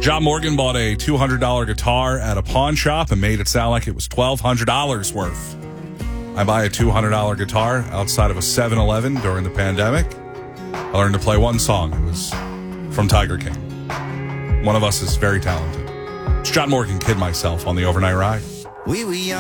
John Morgan bought a $200 guitar at a pawn shop and made it sound like it was $1,200 worth. I buy a $200 guitar outside of a 7-Eleven during the pandemic. I learned to play one song. It was from Tiger King. One of us is very talented. It's John Morgan, Kid Myself on the Overnight Ride. We were young.